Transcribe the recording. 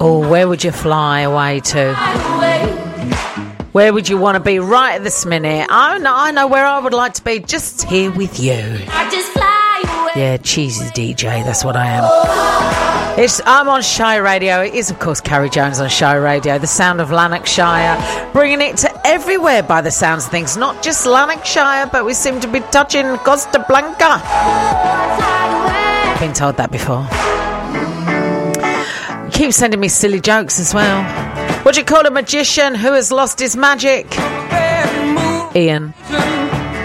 Oh, where would you fly away to? Where would you want to be right at this minute? I know where I would like to be, just here with you. I just fly away. Yeah, cheesy DJ, that's what I am. I'm on Shy Radio. It is, of course, Carrie Jones on Shy Radio, the sound of Lanarkshire, bringing it to everywhere by the sounds of things. Not just Lanarkshire, but we seem to be touching Costa Blanca. I've been told that before. You keep sending me silly jokes as well. What do you call a magician who has lost his magic? Ian.